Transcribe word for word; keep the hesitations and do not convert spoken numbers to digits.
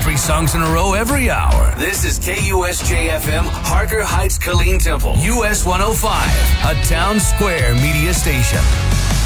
three songs in a row every hour. This is K U S J F M, Harker Heights, Killeen Temple, U S one oh five, a Town Square media station.